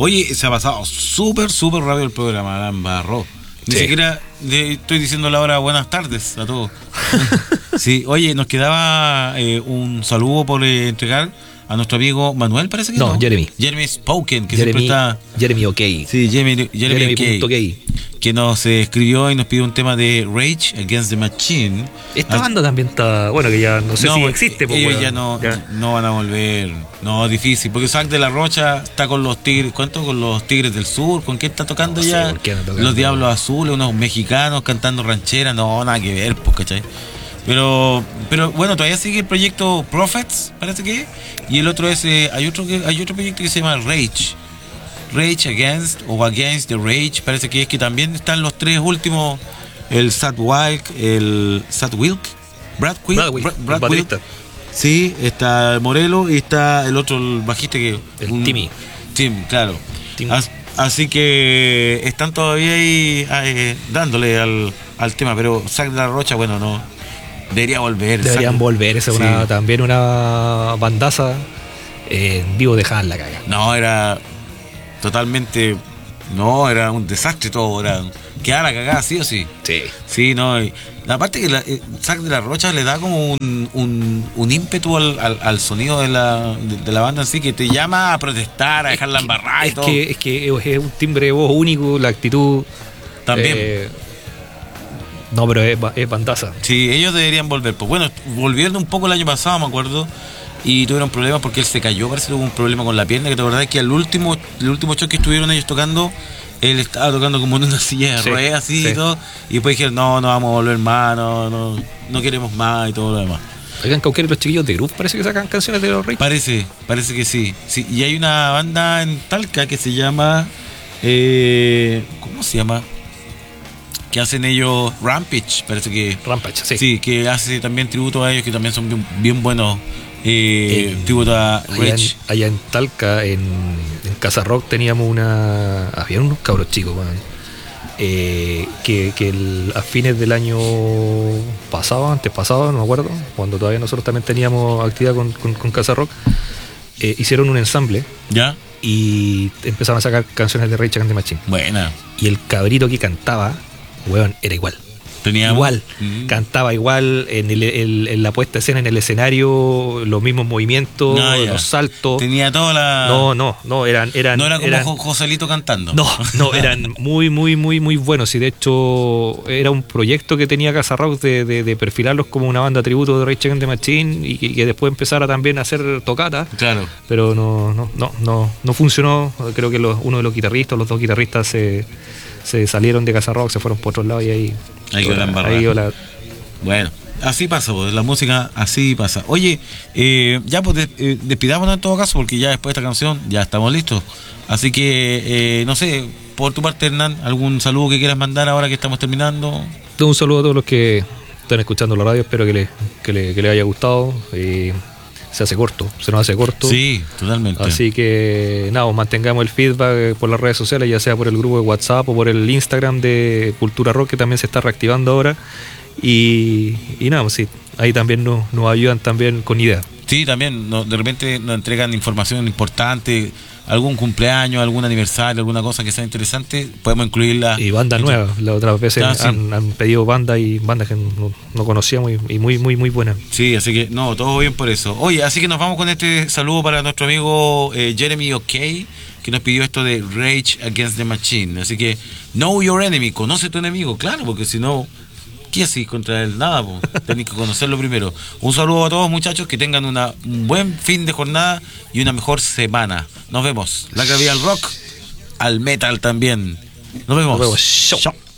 Oye, se ha pasado súper rápido el programa, la embarró. Ni siquiera estoy diciendo la hora buenas tardes a todos. Sí, oye, nos quedaba un saludo por entregar a nuestro amigo Manuel, parece que no. Jeremy Spoken, que siempre está. Jeremy OK. Sí, Jeremy OK. Que nos escribió y nos pidió un tema de Rage Against the Machine. Esta banda también está. Bueno, que ya no sé si existe. Ellos ya no van a volver. No, difícil. Porque Zack de la Rocha está con los Tigres. ¿Cuánto? Con los Tigres del Sur. ¿Con qué está tocando ya? Los Diablos Azules, unos mexicanos cantando ranchera. No, nada que ver, pues, ¿cachai? Pero bueno, todavía sigue el proyecto Prophets, parece que. Y el otro es. Hay otro proyecto que se llama Rage Against the Rage, parece que es, que también están los tres últimos, el Sad Wilk, Brad Wilk. Sí, está Morelo y está el otro, el bajista que... Timmy, claro. Así que están todavía ahí dándole al tema, pero Zack de la Rocha, bueno, no. Deberían volver, esa es también una bandaza. En vivo dejaban la caga. No, era totalmente... No, era un desastre todo, quedaba la cagada, sí o sí. Sí, no. Y aparte que Zack de la Rocha le da como un ímpetu al sonido de la banda en sí, que te llama a protestar, a dejarla embarrada y todo. Es que es un timbre de voz único, la actitud... También. No, pero es bandaza. Sí, ellos deberían volver. Pues bueno, volvieron un poco el año pasado, me acuerdo, y tuvieron problemas porque él se cayó, parece que tuvo un problema con la pierna, que la verdad es que el último show que estuvieron ellos tocando, él estaba tocando como en una silla de ruedas así y todo, y después dijeron, no vamos a volver más, no queremos más y todo lo demás. Oigan, Cauquenes, los chiquillos de Groove parece que sacan canciones de los Reyes. Parece que sí. Y hay una banda en Talca que se llama ¿cómo se llama? Que hacen ellos Rampage, parece que... Rampage, sí. Sí, que hace también tributo a ellos, que también son bien buenos. Tributo a Rich. Allá en Talca, en Casa Rock, teníamos había unos cabros chicos, man, que a fines del año antepasado, no me acuerdo, cuando todavía nosotros también teníamos actividad con Casa Rock, hicieron un ensamble. ¿Ya? Y empezaron a sacar canciones de Rage Against the Machine. Buena. Y el cabrito que cantaba, weón, era igual. Cantaba igual en la puesta de escena en el escenario, los mismos movimientos, los saltos. Tenía toda la... No, eran no era como Joselito cantando. No, eran muy buenos. Y de hecho era un proyecto que tenía Casa Rock de perfilarlos como una banda tributo de Rage Against the Machine y que después empezara también a hacer tocatas. Claro. Pero no funcionó. Creo que uno de los dos guitarristas se salieron de Casa Rock, se fueron por otro lado y ahí Bueno, así pasa, pues, la música así pasa. Oye, ya pues despidámonos en todo caso, porque ya después de esta canción ya estamos listos. Así que, no sé, por tu parte, Hernán, ¿algún saludo que quieras mandar ahora que estamos terminando? Un saludo a todos los que están escuchando la radio, espero que les haya gustado. Se nos hace corto. Sí, totalmente. Así que nada, mantengamos el feedback por las redes sociales, ya sea por el grupo de WhatsApp o por el Instagram de Cultura Rock, que también se está reactivando ahora. Y nada, sí, ahí también nos ayudan también con ideas. Sí, también de repente nos entregan información importante, algún cumpleaños, algún aniversario, alguna cosa que sea interesante, podemos incluirla. Y bandas nuevas, las otras veces han pedido bandas que no conocíamos y muy buenas. Sí, así que todo bien por eso. Oye, así que nos vamos con este saludo para nuestro amigo Jeremy OK, que nos pidió esto de Rage Against the Machine. Así que know your enemy, conoce tu enemigo, claro, porque si no, ¿qué así contra él? Nada, tenés que conocerlo primero. Un saludo a todos, muchachos, que tengan un buen fin de jornada y una mejor semana. Nos vemos. La gravedad al rock, al metal también. Nos vemos. Chao.